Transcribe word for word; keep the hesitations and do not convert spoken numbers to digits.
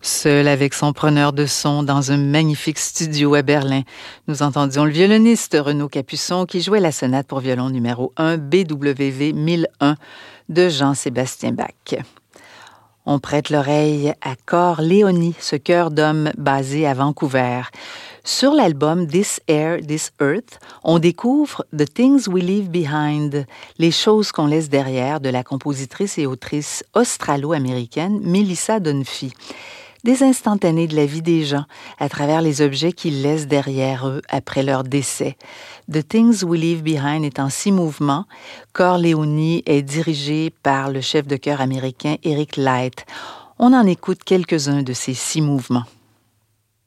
Seul avec son preneur de son dans un magnifique studio à Berlin, nous entendions le violoniste Renaud Capuçon qui jouait la sonate pour violon numéro un B W V mille un de Jean-Sébastien Bach. On prête l'oreille à Cor Léonie, ce chœur d'homme basé à Vancouver. Sur l'album This Air, This Earth, on découvre The Things We Leave Behind, les choses qu'on laisse derrière de la compositrice et autrice australo-américaine Melissa Dunphy. Des instantanés de la vie des gens à travers les objets qu'ils laissent derrière eux après leur décès. The Things We Leave Behind est en six mouvements. Cor Léonie est dirigé par le chef de chœur américain Eric Light. On en écoute quelques-uns de ces six mouvements.